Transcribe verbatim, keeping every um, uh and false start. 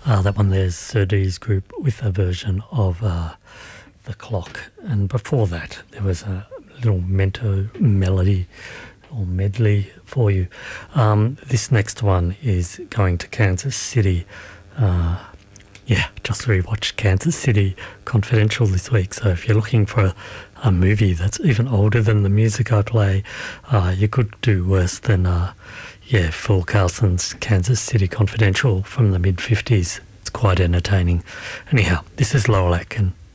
Uh, that one there's Surdees Group with a version of uh, The Clock. And before that, there was a little Mento melody or medley for you. Um, this next one is going to Kansas City. Uh, yeah, just rewatched Kansas City Confidential this week. So if you're looking for a, a movie that's even older than the music I play, uh, you could do worse than, uh, yeah, Phil Carlson's Kansas City Confidential from the mid-fifties. It's quite entertaining. Anyhow, this is Lowell Atkin.